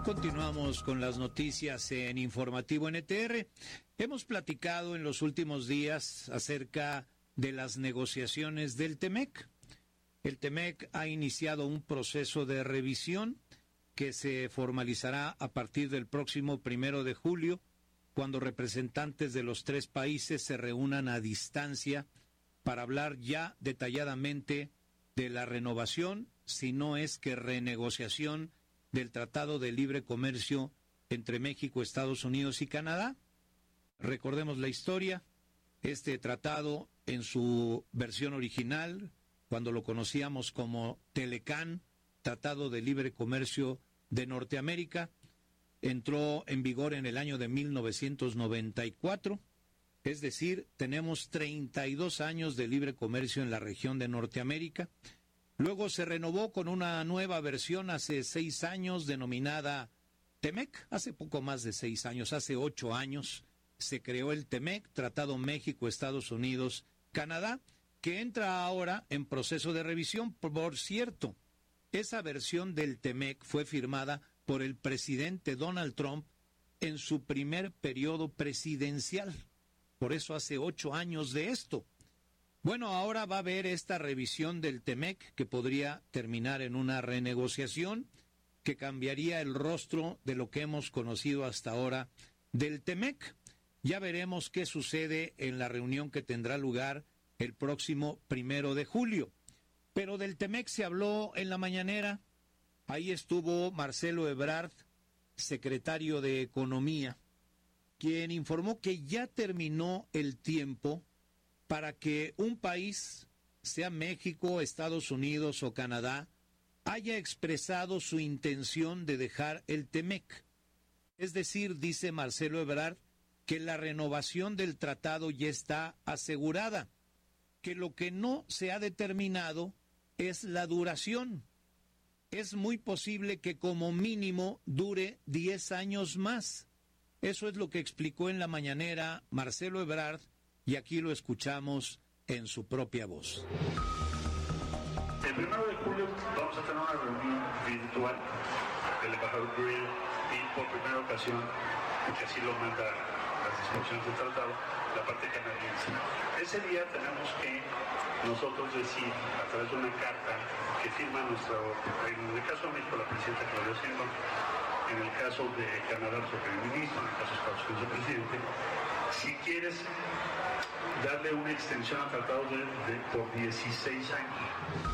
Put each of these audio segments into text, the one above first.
Continuamos con las noticias en Informativo NTR. Hemos platicado en los últimos días acerca de las negociaciones del TEMEC. El TEMEC ha iniciado un proceso de revisión que se formalizará a partir del próximo 1 de julio, cuando representantes de los tres países se reúnan a distancia para hablar ya detalladamente de la renovación, si no es que renegociación, del Tratado de Libre Comercio entre México, Estados Unidos y Canadá. Recordemos la historia. Este tratado, en su versión original, cuando lo conocíamos como Telecán, Tratado de Libre Comercio de Norteamérica, entró en vigor en el año de 1994, es decir, tenemos 32 años de libre comercio en la región de Norteamérica. Luego se renovó con una nueva versión hace 6 años denominada TEMEC, hace poco más de 6 años, hace 8 años se creó el TEMEC, Tratado México, Estados Unidos, Canadá, que entra ahora en proceso de revisión. Por cierto, esa versión del TEMEC fue firmada por el presidente Donald Trump en su primer periodo presidencial. Por eso hace 8 años de esto. Bueno, ahora va a haber esta revisión del TEMEC que podría terminar en una renegociación que cambiaría el rostro de lo que hemos conocido hasta ahora del TEMEC. Ya veremos qué sucede en la reunión que tendrá lugar el próximo 1 de julio. Pero del TEMEC se habló en la mañanera. Ahí estuvo Marcelo Ebrard, secretario de Economía, quien informó que ya terminó el tiempo para que un país, sea México, Estados Unidos o Canadá, haya expresado su intención de dejar el TEMEC. Es decir, dice Marcelo Ebrard, que la renovación del tratado ya está asegurada, que lo que no se ha determinado es la duración. Es muy posible que como mínimo dure 10 años más. Eso es lo que explicó en la mañanera Marcelo Ebrard, y aquí lo escuchamos en su propia voz. El 1 de julio vamos a tener una reunión virtual del embajador Grill y por primera ocasión, porque así lo manda las disposiciones del tratado, la parte canadiense. Ese día tenemos que nosotros decir, a través de una carta que firma en el caso de México, la presidenta Claudia Sheinbaum, en el caso de Canadá, su primer ministro, en el caso de Estados Unidos, el presidente, si quieres darle una extensión al tratado por 16 años.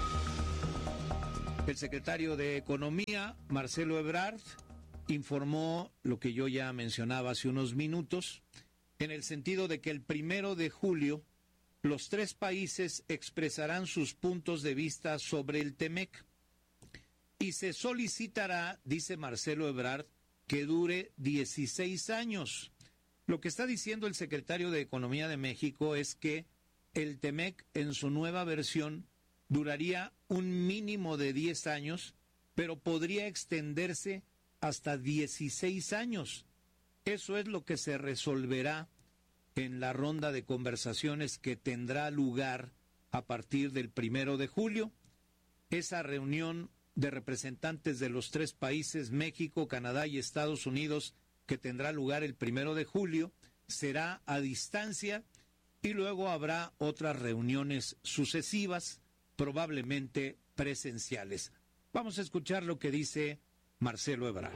El secretario de Economía, Marcelo Ebrard, informó lo que yo ya mencionaba hace unos minutos, en el sentido de que el 1 de julio los tres países expresarán sus puntos de vista sobre el TEMEC y se solicitará, dice Marcelo Ebrard, que dure 16 años. Lo que está diciendo el secretario de Economía de México es que el TEMEC en su nueva versión duraría un mínimo de 10 años, pero podría extenderse hasta 16 años. Eso es lo que se resolverá en la ronda de conversaciones que tendrá lugar a partir del 1 de julio. Esa reunión de representantes de los tres países, México, Canadá y Estados Unidos, que tendrá lugar el 1 de julio, será a distancia y luego habrá otras reuniones sucesivas, probablemente presenciales. Vamos a escuchar lo que dice Marcelo Ebrard.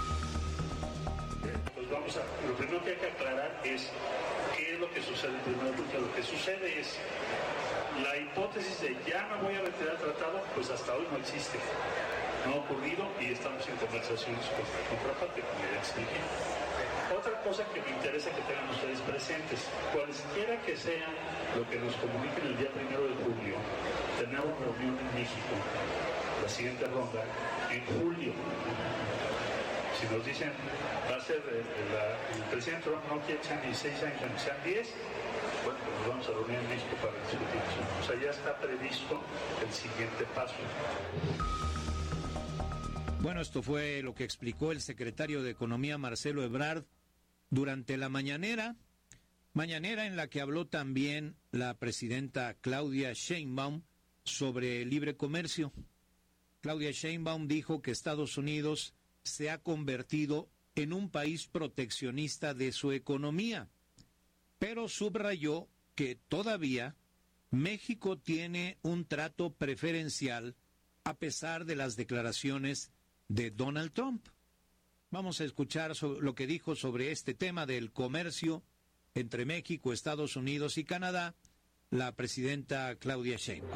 Pues lo primero que hay que aclarar es qué es lo que sucede el 1 de julio. Lo que sucede es la hipótesis de ya me voy a meter al tratado, pues hasta hoy no existe. No ha ocurrido y estamos en conversaciones con la contraparte, como ya expliqué. Otra cosa que me interesa que tengan ustedes presentes, cualesquiera que sea lo que nos comuniquen el día 1 de julio, tenemos reunión en México, la siguiente ronda, en julio. Si nos dicen, va a ser el presidente Trump no quiere que sean 16 años, que sean 10, bueno, pues nos vamos a reunir en México para discutir eso. O sea, ya está previsto el siguiente paso. Bueno, esto fue lo que explicó el secretario de Economía, Marcelo Ebrard, durante la mañanera en la que habló también la presidenta Claudia Sheinbaum sobre el libre comercio. Claudia Sheinbaum dijo que Estados Unidos se ha convertido en un país proteccionista de su economía, pero subrayó que todavía México tiene un trato preferencial a pesar de las declaraciones de Donald Trump. Vamos a escuchar lo que dijo sobre este tema del comercio entre México, Estados Unidos y Canadá, la presidenta Claudia Sheinbaum.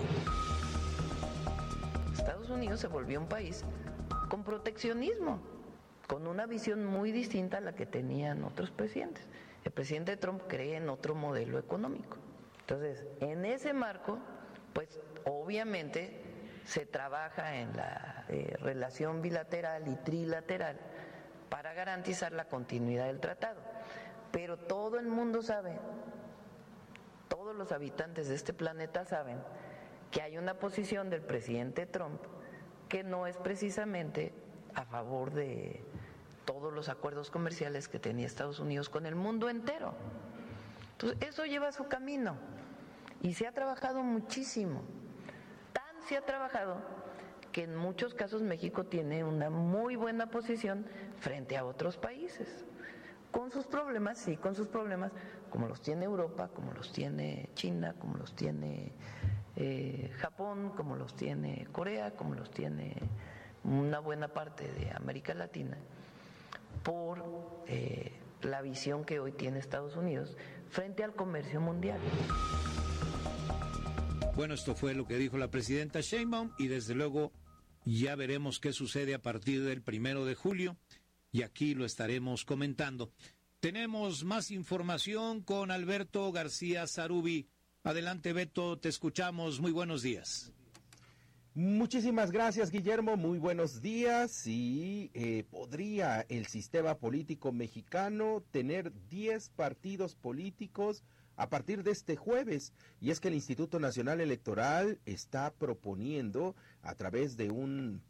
Estados Unidos se volvió un país con proteccionismo, con una visión muy distinta a la que tenían otros presidentes. El presidente Trump cree en otro modelo económico. Entonces, en ese marco, pues obviamente se trabaja en la relación bilateral y trilateral para garantizar la continuidad del tratado. Pero todo el mundo sabe, todos los habitantes de este planeta saben que hay una posición del presidente Trump que no es precisamente a favor de todos los acuerdos comerciales que tenía Estados Unidos con el mundo entero. Entonces, eso lleva su camino y se ha trabajado muchísimo. Tan se ha trabajado que en muchos casos México tiene una muy buena posición frente a otros países. Con sus problemas, sí, con sus problemas, como los tiene Europa, como los tiene China, como los tiene Japón, como los tiene Corea, como los tiene una buena parte de América Latina, por la visión que hoy tiene Estados Unidos frente al comercio mundial. Bueno, esto fue lo que dijo la presidenta Sheinbaum y desde luego ya veremos qué sucede a partir del 1 de julio y aquí lo estaremos comentando. Tenemos más información con Alberto García Zarubi. Adelante, Beto, te escuchamos. Muy buenos días. Muchísimas gracias, Guillermo. Muy buenos días. Y ¿podría el sistema político mexicano tener 10 partidos políticos a partir de este jueves? Y es que el Instituto Nacional Electoral está proponiendo a través de un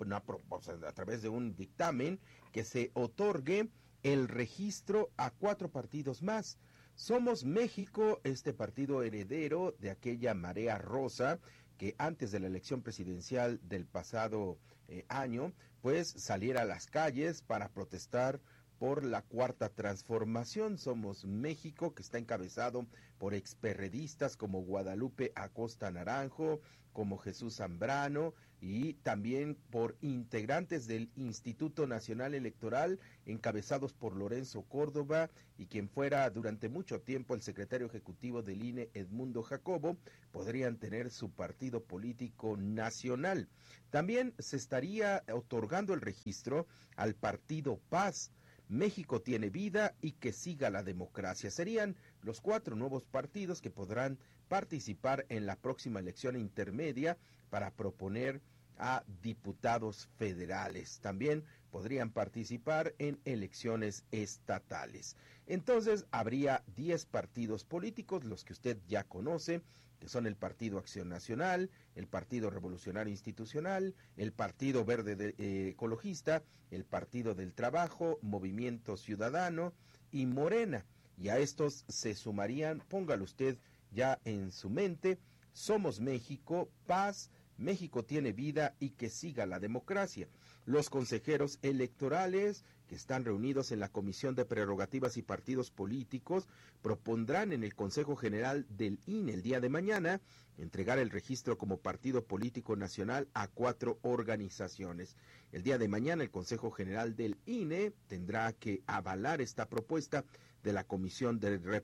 dictamen que se otorgue el registro a 4 partidos más. Somos México, este partido heredero de aquella marea rosa que antes de la elección presidencial del pasado año, pues saliera a las calles para protestar por la cuarta transformación. Somos México, que está encabezado por experredistas como Guadalupe Acosta Naranjo, como Jesús Zambrano, y también por integrantes del Instituto Nacional Electoral, encabezados por Lorenzo Córdoba, y quien fuera durante mucho tiempo el secretario ejecutivo del INE, Edmundo Jacobo, podrían tener su partido político nacional. También se estaría otorgando el registro al partido Paz, México tiene vida y que siga la democracia. Serían los 4 nuevos partidos que podrán participar en la próxima elección intermedia para proponer a diputados federales. También podrían participar en elecciones estatales. Entonces habría 10 partidos políticos, los que usted ya conoce, que son el Partido Acción Nacional, el Partido Revolucionario Institucional, el Partido Verde Ecologista, el Partido del Trabajo, Movimiento Ciudadano y Morena. Y a estos se sumarían, póngalo usted ya en su mente, Somos México, Paz, México tiene vida y que siga la democracia. Los consejeros electorales que están reunidos en la Comisión de Prerrogativas y Partidos Políticos propondrán en el Consejo General del INE el día de mañana entregar el registro como partido político nacional a 4 organizaciones. El día de mañana el Consejo General del INE tendrá que avalar esta propuesta de la Comisión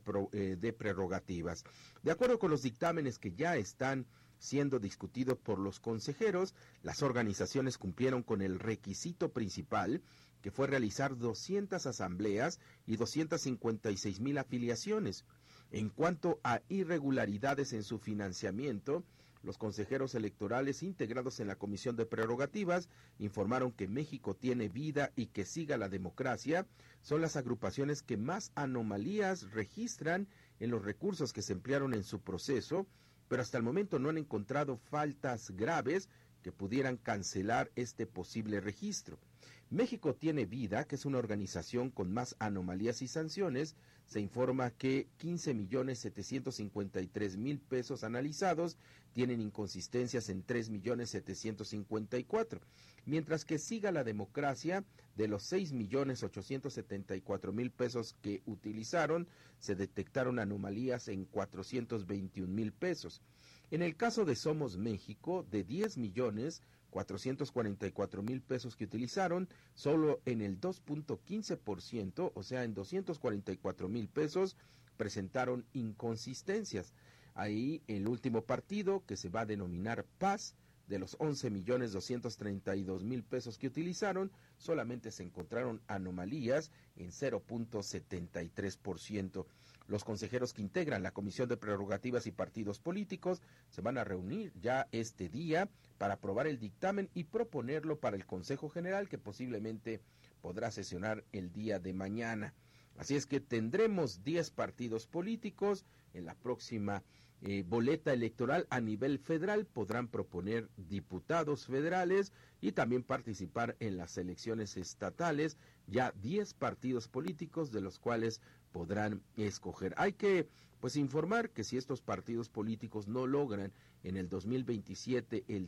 de Prerrogativas. De acuerdo con los dictámenes que ya están siendo discutidos por los consejeros, las organizaciones cumplieron con el requisito principal, que fue realizar 200 asambleas y 256,000 afiliaciones. En cuanto a irregularidades en su financiamiento, los consejeros electorales integrados en la Comisión de Prerrogativas informaron que México tiene vida y que siga la democracia son las agrupaciones que más anomalías registran en los recursos que se emplearon en su proceso, pero hasta el momento no han encontrado faltas graves que pudieran cancelar este posible registro. México Tiene Vida, que es una organización con más anomalías y sanciones, se informa que 15.753.000 pesos analizados tienen inconsistencias en 3.754.000, mientras que Siga la Democracia, de los 6.874.000 pesos que utilizaron, se detectaron anomalías en 421.000 pesos. En el caso de Somos México, de 10.444.000 pesos que utilizaron, solo en el 2.15%, o sea, en 244.000 pesos, presentaron inconsistencias. Ahí el último partido, que se va a denominar Paz, de los 11.232.000 pesos que utilizaron, solamente se encontraron anomalías en 0.73%. Los consejeros que integran la Comisión de Prerrogativas y Partidos Políticos se van a reunir ya este día para aprobar el dictamen y proponerlo para el Consejo General, que posiblemente podrá sesionar el día de mañana. Así es que tendremos 10 partidos políticos en la próxima boleta electoral a nivel federal. Podrán proponer diputados federales y también participar en las elecciones estatales, ya 10 partidos políticos de los cuales podrán escoger. Hay que informar que si estos partidos políticos no logran en el 2027 el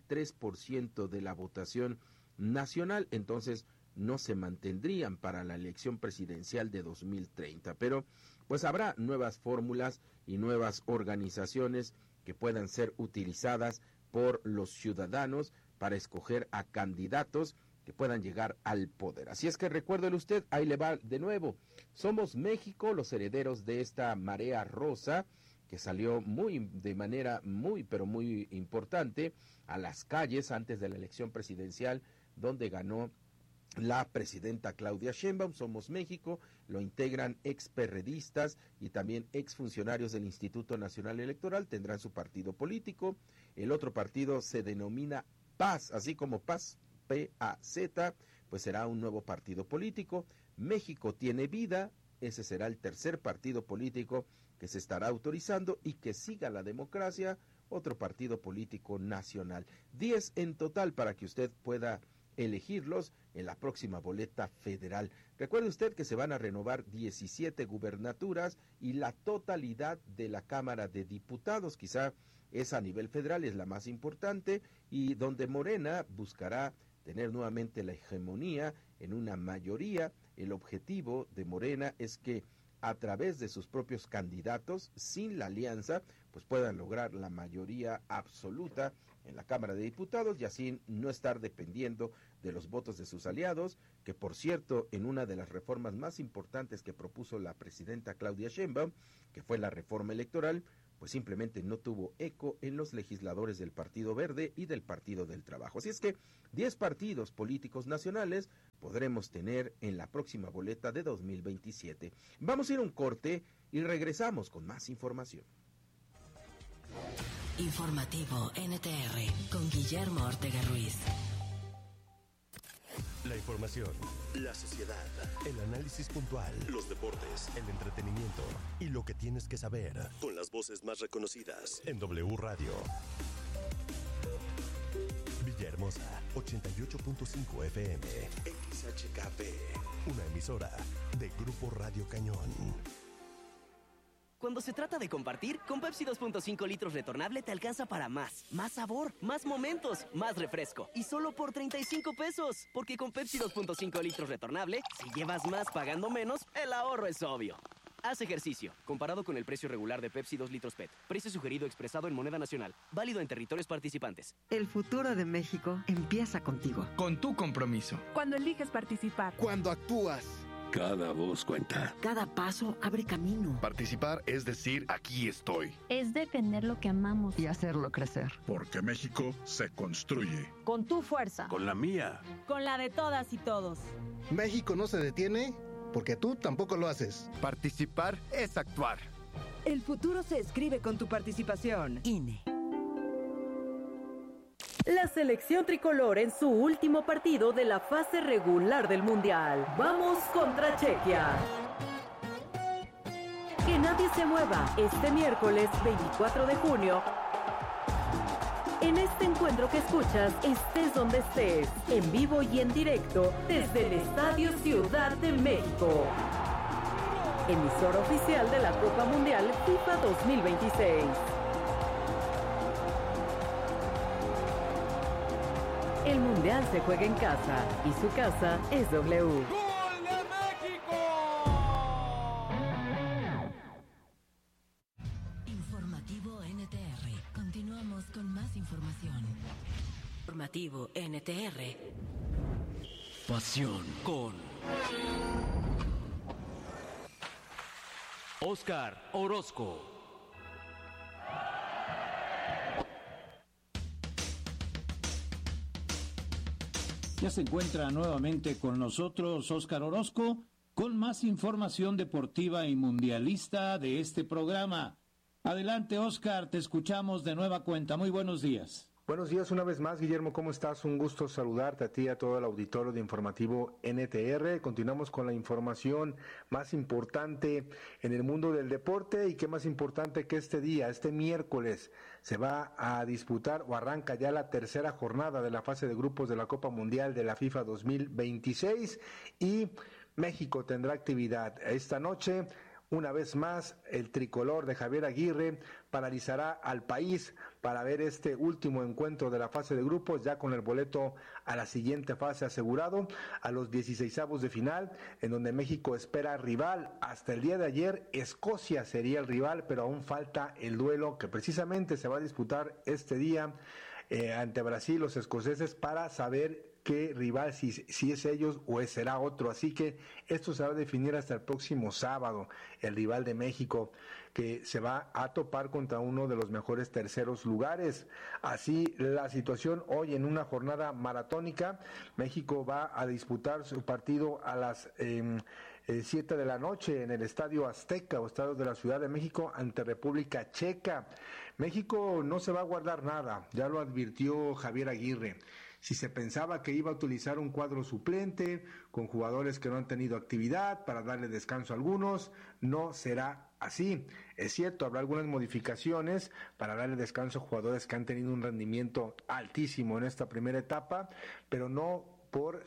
3% de la votación nacional, entonces no se mantendrían para la elección presidencial de 2030. Pero habrá nuevas fórmulas y nuevas organizaciones que puedan ser utilizadas por los ciudadanos para escoger a candidatos que puedan llegar al poder. Así es que recuérdele usted, ahí le va de nuevo. Somos México, los herederos de esta marea rosa que salió de manera muy importante a las calles antes de la elección presidencial, donde ganó la presidenta Claudia Sheinbaum. Somos México, lo integran experredistas y también exfuncionarios del Instituto Nacional Electoral, tendrán su partido político. El otro partido se denomina Paz, así como Paz, P-A-Z, será un nuevo partido político. México Tiene Vida, ese será el tercer partido político que se estará autorizando, y que Siga la Democracia, otro partido político nacional. 10 en total para que usted pueda elegirlos en la próxima boleta federal. Recuerde usted que se van a renovar 17 gubernaturas y la totalidad de la Cámara de Diputados. Quizá esa a nivel federal es la más importante, y donde Morena buscará tener nuevamente la hegemonía en una mayoría. El objetivo de Morena es que a través de sus propios candidatos, sin la alianza, puedan lograr la mayoría absoluta en la Cámara de Diputados, y así no estar dependiendo de los votos de sus aliados, que por cierto, en una de las reformas más importantes que propuso la presidenta Claudia Sheinbaum, que fue la reforma electoral, simplemente no tuvo eco en los legisladores del Partido Verde y del Partido del Trabajo. Así es que 10 partidos políticos nacionales podremos tener en la próxima boleta de 2027. Vamos a ir a un corte y regresamos con más información. Informativo NTR con Guillermo Ortega Ruiz. La información, la sociedad, el análisis puntual, los deportes, el entretenimiento y lo que tienes que saber, con las voces más reconocidas en W Radio. Villahermosa, 88.5 FM, XHKP, una emisora de Grupo Radio Cañón. Cuando se trata de compartir, con Pepsi 2.5 litros retornable te alcanza para más. Más sabor, más momentos, más refresco. Y solo por 35 pesos. Porque con Pepsi 2.5 litros retornable, si llevas más pagando menos, el ahorro es obvio. Haz ejercicio. Comparado con el precio regular de Pepsi 2 litros PET. Precio sugerido expresado en moneda nacional. Válido en territorios participantes. El futuro de México empieza contigo. Con tu compromiso. Cuando eliges participar. Cuando actúas. Cada voz cuenta. Cada paso abre camino. Participar es decir, aquí estoy. Es defender lo que amamos. Y hacerlo crecer. Porque México se construye. Con tu fuerza. Con la mía. Con la de todas y todos. México no se detiene porque tú tampoco lo haces. Participar es actuar. El futuro se escribe con tu participación. INE. La selección tricolor en su último partido de la fase regular del Mundial. Vamos contra Chequia. Que nadie se mueva este miércoles 24 de junio en este encuentro que escuchas, estés donde estés, en vivo y en directo, desde el Estadio Ciudad de México. Emisora oficial de la Copa Mundial FIFA 2026. El Mundial se juega en casa y su casa es W. ¡Gol de México! Informativo NTR. Continuamos con más información. Informativo NTR. Pasión con Óscar Orozco. Ya se encuentra nuevamente con nosotros Óscar Orozco con más información deportiva y mundialista de este programa. Adelante, Óscar, te escuchamos de nueva cuenta. Muy buenos días. Buenos días una vez más, Guillermo, ¿cómo estás? Un gusto saludarte a ti y a todo el auditorio de Informativo NTR. Continuamos con la información más importante en el mundo del deporte y qué más importante que este día, este miércoles, se va a disputar o arranca ya la tercera jornada de la fase de grupos de la Copa Mundial de la FIFA 2026 y México tendrá actividad esta noche. Una vez más, el tricolor de Javier Aguirre paralizará al país para ver este último encuentro de la fase de grupos, ya con el boleto a la siguiente fase asegurado, a los 16avos de final, en donde México espera rival. Hasta el día de ayer, Escocia sería el rival, pero aún falta el duelo que precisamente se va a disputar este día ante Brasil, los escoceses, para saber qué rival, si es ellos o será otro. Así que esto se va a definir hasta el próximo sábado, el rival de México, que se va a topar contra uno de los mejores terceros lugares. Así la situación hoy en una jornada maratónica. México va a disputar su partido a las 7 de la noche en el Estadio Azteca o Estadio de la Ciudad de México ante República Checa. México no se va a guardar nada, ya lo advirtió Javier Aguirre. Si se pensaba que iba a utilizar un cuadro suplente con jugadores que no han tenido actividad para darle descanso a algunos, no será así. Es cierto, habrá algunas modificaciones para darle descanso a jugadores que han tenido un rendimiento altísimo en esta primera etapa, pero no por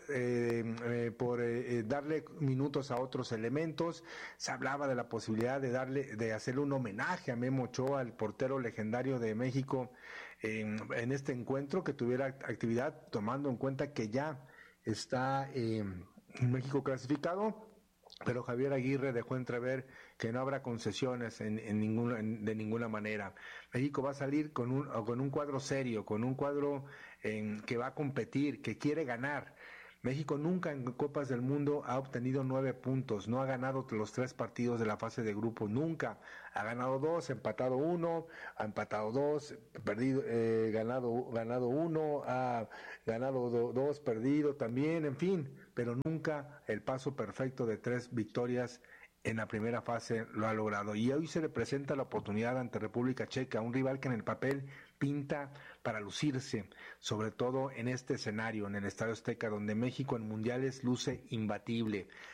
darle minutos a otros elementos. Se hablaba de la posibilidad de hacerle un homenaje a Memo Ochoa, el portero legendario de México, en este encuentro, que tuviera actividad, tomando en cuenta que ya está México clasificado, pero Javier Aguirre dejó entrever que no habrá concesiones de ninguna manera. México va a salir con un cuadro serio, con un cuadro que va a competir, que quiere ganar. México nunca en Copas del Mundo ha obtenido 9 puntos, no ha ganado los 3 partidos de la fase de grupo, nunca. Ha ganado 2, empatado 1, ha empatado 2, perdido, ganado 1, ha ganado 2, perdido también, en fin, pero nunca el paso perfecto de 3 victorias en la primera fase lo ha logrado. Y hoy se le presenta la oportunidad ante República Checa, un rival que en el papel pinta para lucirse, sobre todo en este escenario, en el Estadio Azteca, donde México en mundiales luce imbatible.